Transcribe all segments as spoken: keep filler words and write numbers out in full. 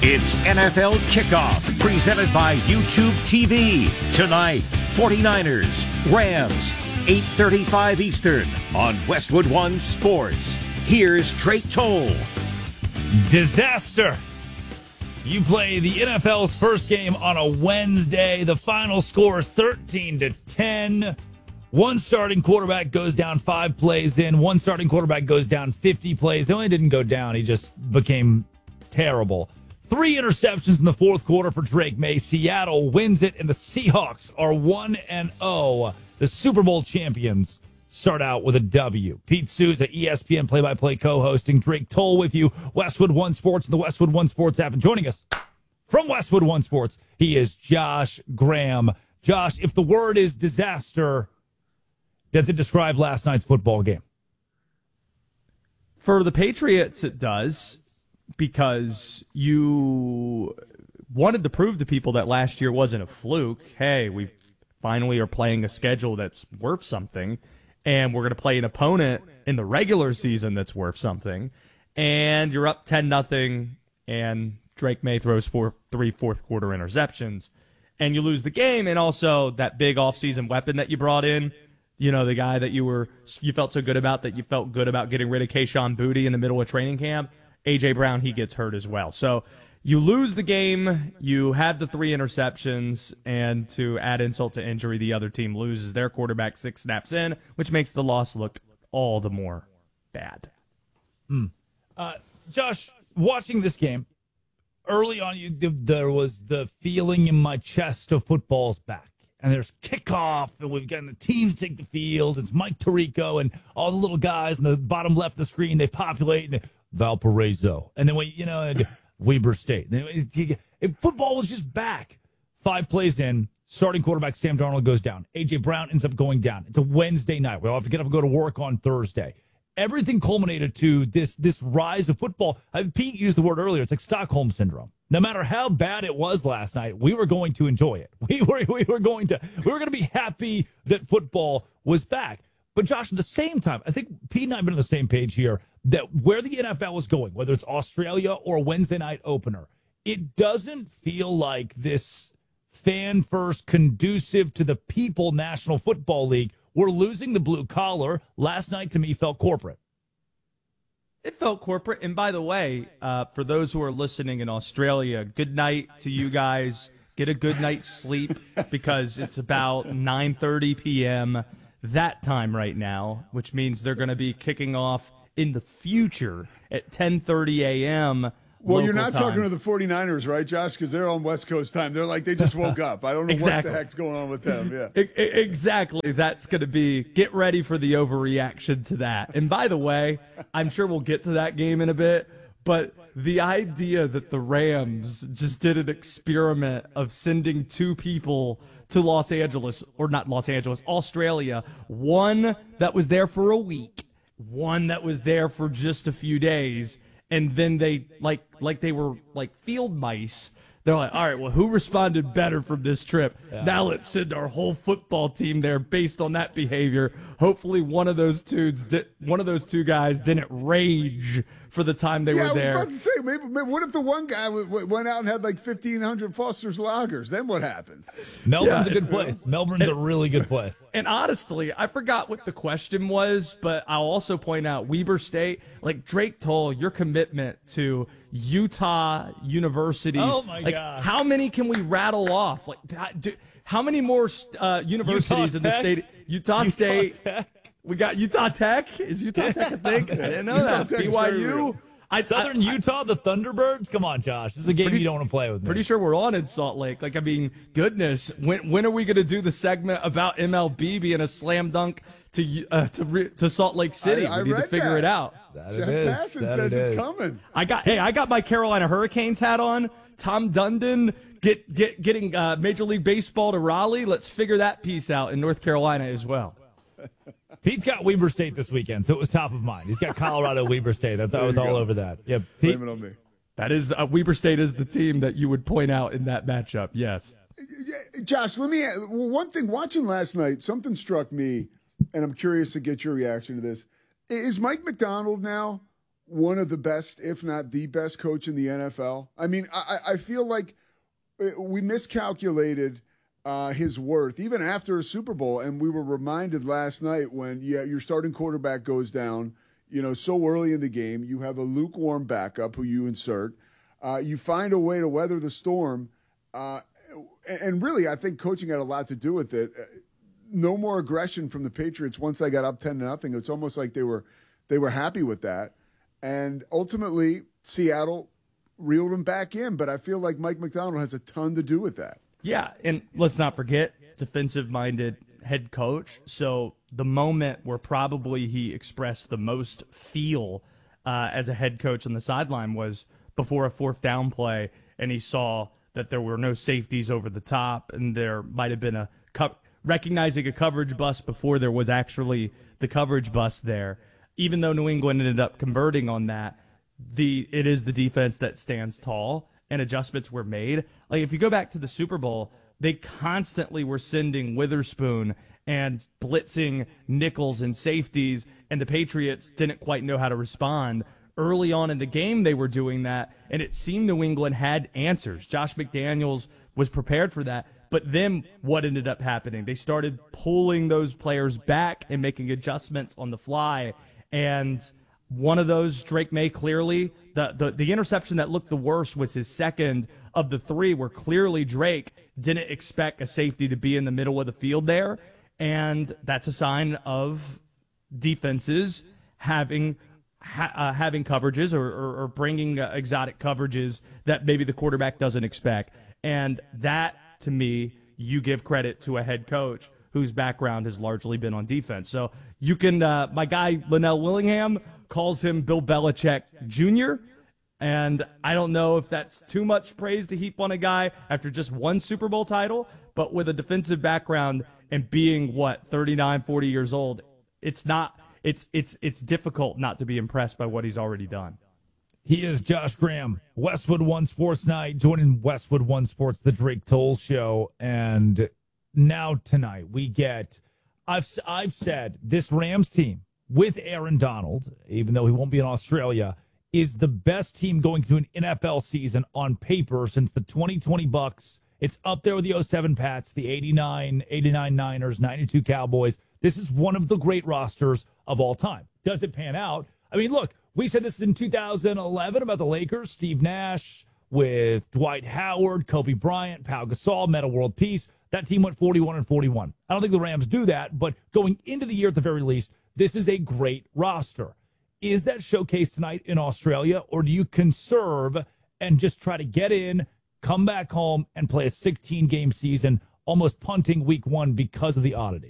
It's N F L Kickoff, presented by YouTube T V. Tonight, 49ers, Rams, eight thirty-five Eastern on Westwood One Sports. Here's Drake Toll. Disaster. You play the N F L's first game on a Wednesday. The final score is thirteen to ten. One starting quarterback goes down five plays in. One starting quarterback goes down fifty plays. He only didn't go down. He just became terrible. Three interceptions in the fourth quarter for Drake May. Seattle wins it, and the Seahawks are one and oh. The Super Bowl champions start out with a W. Pete Souza, E S P N play-by-play co-hosting. Drake Toll with you. Westwood One Sports and the Westwood One Sports app. And joining us from Westwood One Sports, he is Josh Graham. Josh, if the word is disaster, does it describe last night's football game? For the Patriots, it does, because you wanted to prove to people that last year wasn't a fluke. Hey, we finally are playing a schedule that's worth something, and we're going to play an opponent in the regular season that's worth something, and you're up ten nothing, and Drake May throws four, three fourth-quarter interceptions, and you lose the game, and also that big offseason weapon that you brought in, you know, the guy that you were you felt so good about, that you felt good about getting rid of Kayshon Boutte in the middle of training camp, A J. Brown, he gets hurt as well. So you lose the game, you have the three interceptions, and to add insult to injury, the other team loses their quarterback six snaps in, which makes the loss look all the more bad. Mm. Uh, Josh, watching this game, early on, you, there was the feeling in my chest of football's back. And there's kickoff, and we've got the teams take the field. It's Mike Tirico and all the little guys in the bottom left of the screen. They populate, and Valparaiso. And then, we, you know, Weber State. If football was just back, five plays in, starting quarterback Sam Darnold goes down. A J. Brown ends up going down. It's a Wednesday night. We all have to get up and go to work on Thursday. Everything culminated to this this rise of football. I, Pete used the word earlier. It's like Stockholm Syndrome. No matter how bad it was last night, we were going to enjoy it. We were we were going to we were going to be happy that football was back. But Josh, at the same time, I think Pete and I have been on the same page here that where the N F L is going, whether it's Australia or a Wednesday night opener, it doesn't feel like this fan-first, conducive to the people National Football League. We're losing the blue collar. Last night, to me, felt corporate. It felt corporate. And by the way, uh, for those who are listening in Australia, good night to you guys. Get a good night's sleep, because it's about nine thirty p.m. that time right now, which means they're going to be kicking off in the future at ten thirty a.m. Well, you're not time. talking to the 49ers, right, Josh? Because they're on West Coast time. They're like, they just woke up. I don't know exactly. what the heck's going on with them. Yeah, I- I- exactly. That's going to be, get ready for the overreaction to that. And by the way, I'm sure we'll get to that game in a bit, but the idea that the Rams just did an experiment of sending two people to Los Angeles, or not Los Angeles, Australia, one that was there for a week, one that was there for just a few days, and then they, like like they were like field mice. They're like, all right, well, who responded better from this trip? Yeah. Now let's send our whole football team there based on that behavior. Hopefully one of those dudes, di- one of those two guys didn't rage for the time they yeah, were there. I was about to say, maybe, maybe, what if the one guy w- w- went out and had like fifteen hundred Foster's Lagers? Then what happens? Melbourne's yeah, a good place. Melbourne's and, a really good place. And honestly, I forgot what the question was, but I'll also point out Weber State, like Drake Toll, your commitment to Utah universities. Oh, my like, God. How many can we rattle off? Like, do, how many more uh, universities in the state? Utah, Utah State. Tech. We got Utah Tech. Is Utah Tech a thing? I didn't know Utah that. Tech's B Y U. I, Southern I, Utah, the Thunderbirds? Come on, Josh. This is a game pretty, you don't want to play with me. Pretty sure we're on in Salt Lake. Like, I mean, goodness. When when are we going to do the segment about M L B being a slam dunk to uh, to to Salt Lake City? I, I we need to figure that. it out. That Jeff it is. Passan that says it it's is. coming. I got hey, I got my Carolina Hurricanes hat on. Tom Dundon get get getting uh, Major League Baseball to Raleigh. Let's figure that piece out in North Carolina as well. Pete's got Weber State this weekend, so it was top of mind. He's got Colorado Weber State. That's I was all go. over that. Yeah, Pete. Blame it on me. That is uh, Weber State is the team that you would point out in that matchup. Yes. Josh, let me add, well, one thing. Watching last night, something struck me, and I'm curious to get your reaction to this. Is Mike McDonald now one of the best, if not the best coach in the N F L? I mean, I, I feel like we miscalculated uh, his worth even after a Super Bowl, and we were reminded last night when yeah, your starting quarterback goes down, you know, so early in the game. You have a lukewarm backup who you insert. Uh, you find a way to weather the storm, uh, and really, I think coaching had a lot to do with it. No more aggression from the Patriots once they got up ten to nothing. It's almost like they were they were happy with that, and ultimately Seattle reeled them back in. But I feel like Mike Macdonald has a ton to do with that. Yeah, and let's not forget, defensive-minded head coach. So the moment where probably he expressed the most feel uh, as a head coach on the sideline was before a fourth down play, and he saw that there were no safeties over the top, and there might have been a co- recognizing a coverage bust before there was actually the coverage bust there. Even though New England ended up converting on that, the it is the defense that stands tall, and adjustments were made. Like if you go back to the Super Bowl, they constantly were sending Witherspoon and blitzing nickels and safeties, and the Patriots didn't quite know how to respond. Early on in the game, they were doing that, and it seemed New England had answers. Josh McDaniels was prepared for that. But then what ended up happening? They started pulling those players back and making adjustments on the fly. And one of those, Drake May, clearly, the, the, the interception that looked the worst was his second of the three, where clearly Drake didn't expect a safety to be in the middle of the field there. And that's a sign of defenses having Ha, uh, having coverages or, or, or bringing uh, exotic coverages that maybe the quarterback doesn't expect. And that, to me, you give credit to a head coach whose background has largely been on defense. So you can, uh, my guy Linnell Willingham calls him Bill Belichick Junior, and I don't know if that's too much praise to heap on a guy after just one Super Bowl title, but with a defensive background and being, what, thirty-nine, forty years old, it's not... It's it's it's difficult not to be impressed by what he's already done. He is Josh Graham, Westwood One Sports Night, joining Westwood One Sports, the Drake Toll Show. And now tonight we get, I've, I've said this Rams team with Aaron Donald, even though he won't be in Australia, is the best team going to an N F L season on paper since the twenty twenty Bucks. It's up there with the oh seven Pats, the eighty-nine, eighty-nine Niners, ninety-two Cowboys. This is one of the great rosters of all time. Does it pan out? I mean, look, we said this in two thousand eleven about the Lakers. Steve Nash with Dwight Howard, Kobe Bryant, Pau Gasol, Metta World Peace. That team went forty-one and forty-one. I don't think the Rams do that, but going into the year at the very least, this is a great roster. Is that showcase tonight in Australia, or do you conserve and just try to get in, come back home, and play a sixteen-game season, almost punting week one because of the oddity?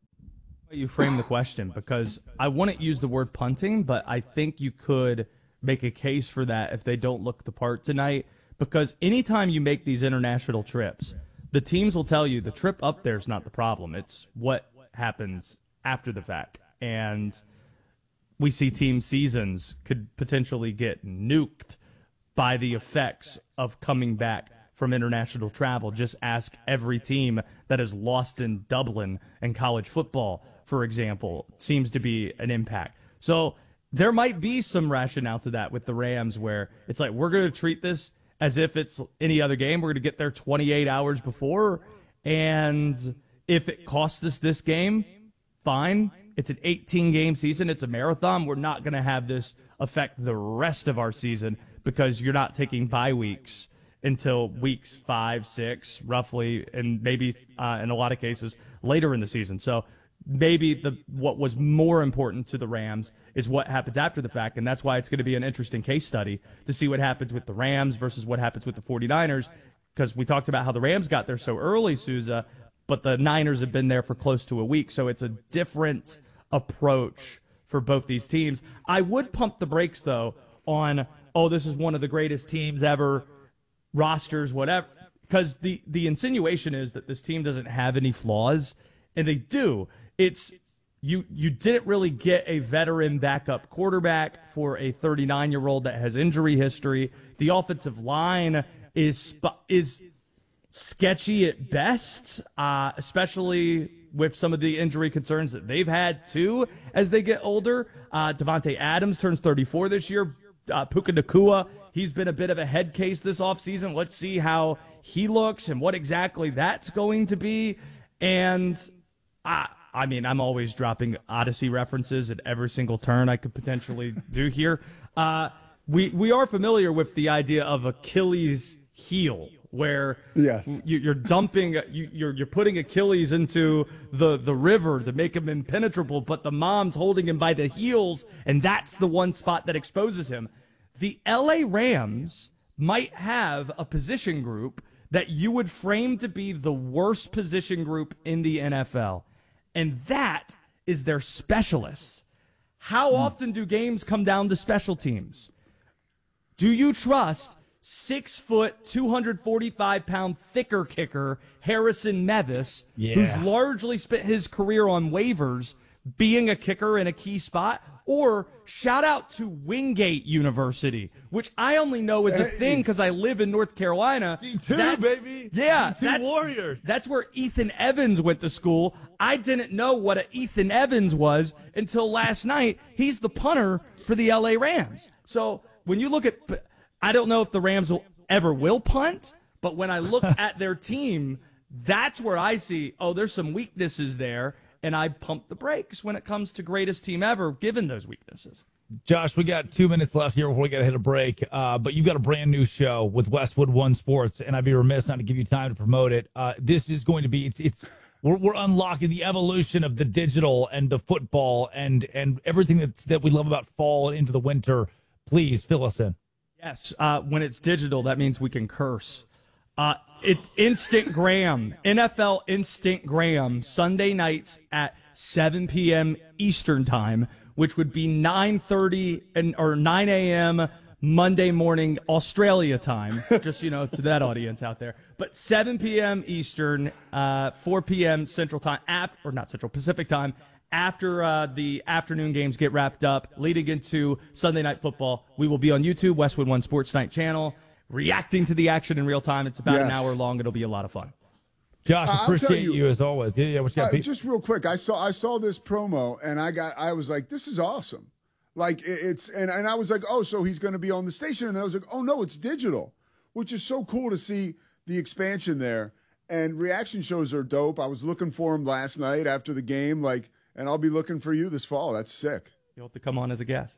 You frame the question, because I wouldn't use the word punting, but I think you could make a case for that if they don't look the part tonight, because anytime you make these international trips, the teams will tell you the trip up there is not the problem. It's what happens after the fact. And we see team seasons could potentially get nuked by the effects of coming back from international travel. Just ask every team that has lost in Dublin in college football, for example, seems to be an impact. So there might be some rationale to that with the Rams, where it's like, we're going to treat this as if it's any other game. We're going to get there twenty-eight hours before, and if it costs us this game, fine. It's an eighteen-game season. It's a marathon. We're not going to have this affect the rest of our season, because you're not taking bye weeks until weeks five, six, roughly, and maybe uh, in a lot of cases later in the season. So maybe the what was more important to the Rams is what happens after the fact, and that's why it's going to be an interesting case study to see what happens with the Rams versus what happens with the 49ers, because we talked about how the Rams got there so early, Sousa, but the Niners have been there for close to a week, so it's a different approach for both these teams. I would pump the brakes, though, on, oh, this is one of the greatest teams ever, rosters, whatever, because the, the insinuation is that this team doesn't have any flaws, and they do. It's you you didn't really get a veteran backup quarterback for a thirty-nine-year-old that has injury history. The offensive line is is sketchy at best, uh, especially with some of the injury concerns that they've had too as they get older. Uh, Devontae Adams turns thirty-four this year. Uh, Puka Nacua, he's been a bit of a head case this offseason. Let's see how he looks and what exactly that's going to be. And I, I mean, I'm always dropping Odyssey references at every single turn I could potentially do here. Uh, we we are familiar with the idea of Achilles heel, where yes. you, you're dumping, you, you're you're putting Achilles into the, the river to make him impenetrable, but the mom's holding him by the heels, and that's the one spot that exposes him. The L A Rams might have a position group that you would frame to be the worst position group in the N F L, and that is their specialists. How often do games come down to special teams? Do you trust six foot, two hundred forty-five pound thicker kicker Harrison Mevis, yeah. who's largely spent his career on waivers, being a kicker in a key spot? Or shout out to Wingate University, which I only know is a hey. thing because I live in North Carolina. D two, that's, baby. Yeah, D two that's, Warriors. That's where Ethan Evans went to school. I didn't know what an Ethan Evans was until last night. He's the punter for the L A Rams. So when you look at, I don't know if the Rams will ever will punt, but when I look at their team, that's where I see, oh, there's some weaknesses there. And I pump the brakes when it comes to greatest team ever, given those weaknesses. Josh, we got two minutes left here before we got to hit a break. Uh, but you've got a brand new show with Westwood One Sports, and I'd be remiss not to give you time to promote it. Uh, this is going to be it's it's we're we're unlocking the evolution of the digital and the football and and everything that's that we love about fall and into the winter. Please fill us in. Yes, uh, when it's digital, that means we can curse. Uh, it Instagram, N F L Instagram, Sunday nights at seven p.m. Eastern time, which would be nine thirty and or nine a.m. Monday morning Australia time. Just, you know, to that audience out there. But seven p.m. Eastern, uh, four p.m. Central time, after, or not Central, Pacific time, after uh, the afternoon games get wrapped up, leading into Sunday Night Football. We will be on YouTube, Westwood One Sports Night channel, reacting to the action in real time. It's about yes. an hour long. It'll be a lot of fun. Josh, I'll appreciate you, you as always. Yeah, yeah. What you got, uh, Pete? just real quick, I saw I saw this promo and I got I was like, this is awesome. Like it, it's and, and I was like, oh, so he's going to be on the station, and then I was like, oh no, it's digital, which is so cool to see the expansion there. And reaction shows are dope. I was looking for him last night after the game, like, and I'll be looking for you this fall. That's sick. You'll have to come on as a guest.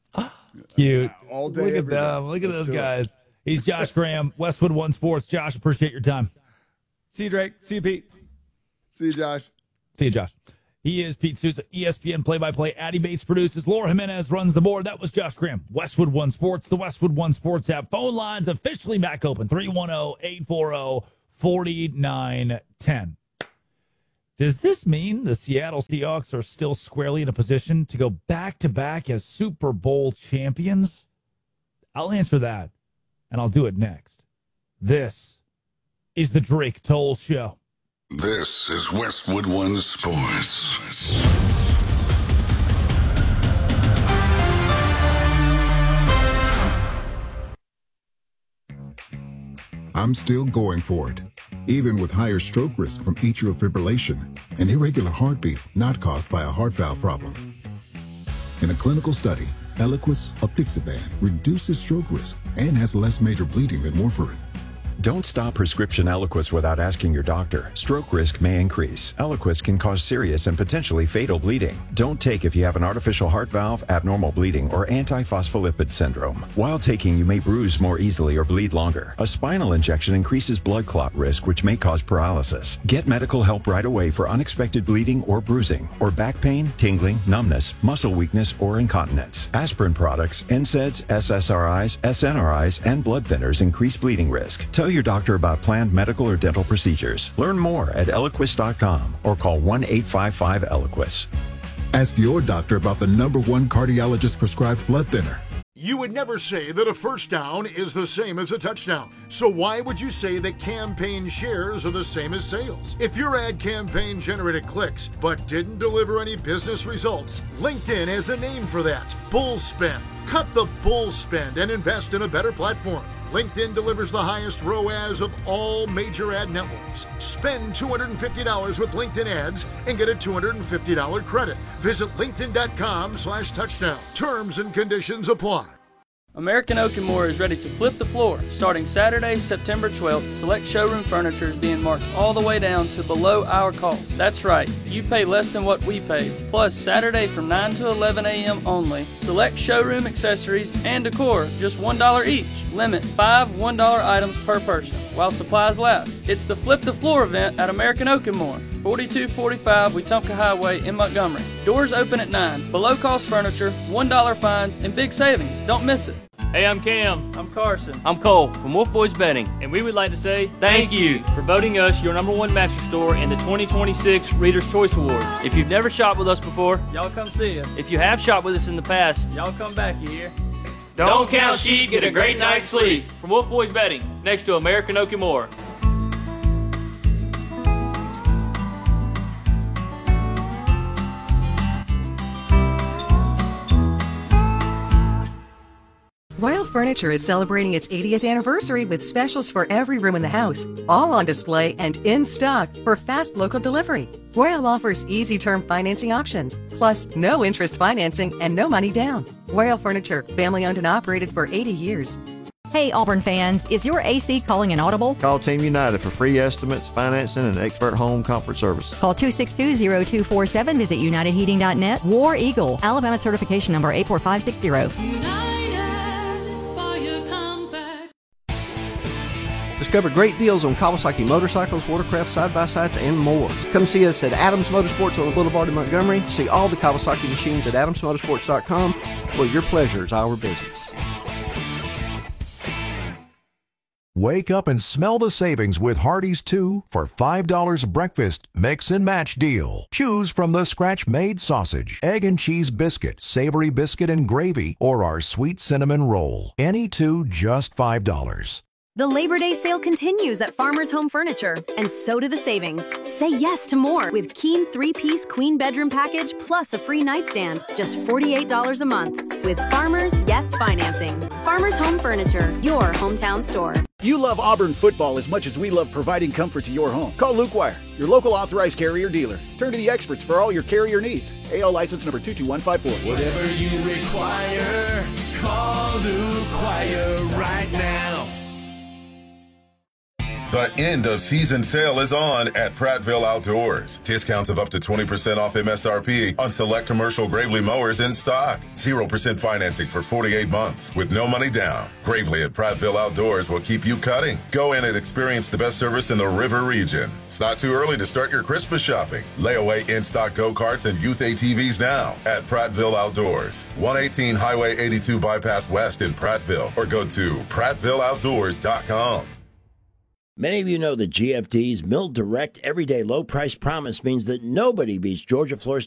Cute. Uh, all day. Look at every them. day. Look at Let's those do it. guys. He's Josh Graham, Westwood One Sports. Josh, appreciate your time. See you, Drake. See you, Pete. See you, Josh. See you, Josh. He is Pete Souza, E S P N play-by-play. Addy Bates produces. Laura Jimenez runs the board. That was Josh Graham, Westwood One Sports, the Westwood One Sports app. Phone lines officially back open, three one zero, eight four zero, four nine one zero. Does this mean the Seattle Seahawks are still squarely in a position to go back-to-back as Super Bowl champions? I'll answer that, and I'll do it next. This is the Drake Toll Show. This is Westwood One Sports. I'm still going for it, even with higher stroke risk from atrial fibrillation, an irregular heartbeat not caused by a heart valve problem. In a clinical study, Eliquis apixaban reduces stroke risk and has less major bleeding than warfarin. Don't stop prescription Eliquis without asking your doctor. Stroke risk may increase. Eliquis can cause serious and potentially fatal bleeding. Don't take if you have an artificial heart valve, abnormal bleeding, or antiphospholipid syndrome. While taking, you may bruise more easily or bleed longer. A spinal injection increases blood clot risk, which may cause paralysis. Get medical help right away for unexpected bleeding or bruising, or back pain, tingling, numbness, muscle weakness, or incontinence. Aspirin products, N SAIDs, S S R Is, S N R Is, and blood thinners increase bleeding risk. Tell your doctor about planned medical or dental procedures. Learn more at Eliquis dot com or call one eight five five Eliquis. Ask your doctor about the number one cardiologist prescribed blood thinner. You would never say that a first down is the same as a touchdown. So why would you say that campaign shares are the same as sales? If your ad campaign generated clicks but didn't deliver any business results, LinkedIn has a name for that. Bull spend. Cut the bull spend and invest in a better platform. LinkedIn delivers the highest R O A S of all major ad networks. Spend two hundred fifty dollars with LinkedIn ads and get a two hundred fifty dollars credit. Visit linkedin.com slash touchdown. Terms and conditions apply. American Oak and More is ready to flip the floor. Starting Saturday, September twelfth, select showroom furniture is being marked all the way down to below our cost. That's right, you pay less than what we pay. Plus, Saturday from nine to eleven a.m. only, select showroom accessories and decor, just one dollar each. Limit five one dollar items per person while supplies last. It's the Flip the Floor event at American Oak and More, forty-two forty-five Wetumpka Highway in Montgomery. Doors open at nine. Below cost furniture, one dollar fines, and big savings. Don't miss it. Hey, I'm Cam. I'm Carson. I'm Cole from Wolf Boys Betting, and we would like to say thank you for voting us your number one mattress store in the twenty twenty-six Reader's Choice Awards. If you've never shopped with us before, Y'all come see us. if you have shopped with us in the past, Y'all come back, you hear? don't count sheep, get a great night's sleep. From Wolf Boys Betting, next to American Oak and More. Royal Furniture is celebrating its eightieth anniversary with specials for every room in the house, all on display and in stock for fast local delivery. Royal offers easy term financing options, plus no interest financing and no money down. Royal Furniture, family owned and operated for eighty years. Hey Auburn fans, is your A C calling an audible? Call Team United for free estimates, financing, and expert home comfort service. Call two six two, zero two four seven, visit united heating dot net. War Eagle, Alabama certification number eight four five six zero. Discover great deals on Kawasaki motorcycles, watercraft, side-by-sides, and more. Come see us at Adams Motorsports on the Boulevard in Montgomery. See all the Kawasaki machines at adams motorsports dot com, where your pleasure is our business. Wake up and smell the savings with Hardee's two for five dollars breakfast mix and match deal. Choose from the scratch-made sausage, egg and cheese biscuit, savory biscuit and gravy, or our sweet cinnamon roll. Any two just five dollars. The Labor Day sale continues at Farmers Home Furniture, and so do the savings. Say yes to more with Keen three-piece queen bedroom package plus a free nightstand, just forty-eight dollars a month. With Farmers Yes Financing. Farmers Home Furniture, your hometown store. You love Auburn football as much as we love providing comfort to your home. Call Luke Wire, your local authorized carrier dealer. Turn to the experts for all your carrier needs. A L license number two two one five four. Whatever you require, call Luke Wire right now. The end of season sale is on at Prattville Outdoors. Discounts of up to twenty percent off M S R P on select commercial Gravely mowers in stock. zero percent financing for forty-eight months with no money down. Gravely at Prattville Outdoors will keep you cutting. Go in and experience the best service in the river region. It's not too early to start your Christmas shopping. Layaway in-stock go-karts and youth A T Vs now at Prattville Outdoors. one eighteen Highway eighty-two Bypass West in Prattville, or go to prattville outdoors dot com. Many of you know that G F D's Mill Direct Everyday Low Price Promise means that nobody beats Georgia Floor's